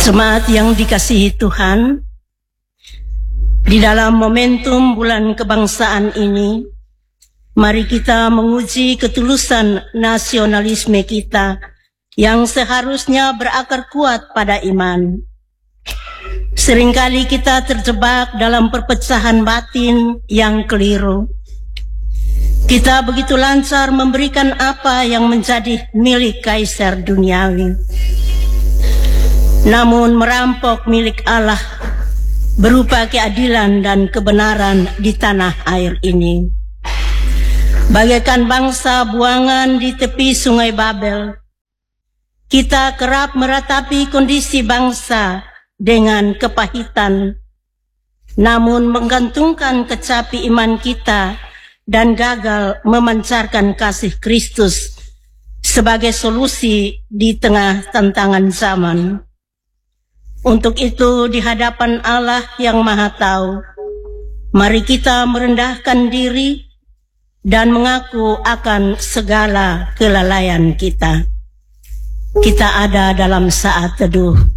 Jemaat yang dikasihi Tuhan, di dalam momentum bulan kebangsaan ini, mari kita menguji ketulusan nasionalisme kita yang seharusnya berakar kuat pada iman. Seringkali kita terjebak dalam perpecahan batin yang keliru. Kita begitu lancar memberikan apa yang menjadi milik kaisar duniawi, namun merampok milik Allah berupa keadilan dan kebenaran di tanah air ini. Bagaikan bangsa buangan di tepi sungai Babel, kita kerap meratapi kondisi bangsa dengan kepahitan, namun menggantungkan kecapi iman kita dan gagal memancarkan kasih Kristus sebagai solusi di tengah tantangan zaman. Untuk itu, di hadapan Allah yang Maha Tahu, mari kita merendahkan diri dan mengaku akan segala kelalaian kita. Kita ada dalam saat teduh.